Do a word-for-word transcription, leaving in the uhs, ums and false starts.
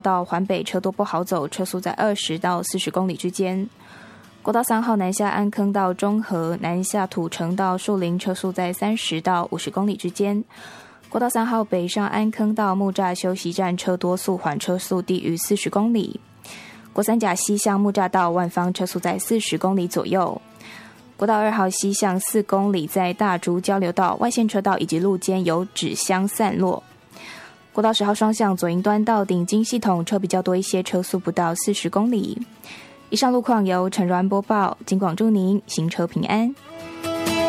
到环北车多不好走，车速在二十到四十公里之间。国道三号南下安坑到中和，南下土城到树林，车速在三十到五十公里之间。国道三号北上安坑到木栅休息站，车多速缓，车速低于四十公里。国三甲西向木栅到万芳，车速在四十公里左右。国道二号西向四公里，在大竹交流道、外线车道以及路肩有纸箱散落。国道十号双向左营端到顶金系统，车比较多一些，车速不到四十公里。以上路况由陈如安播报，警广祝您行车平安。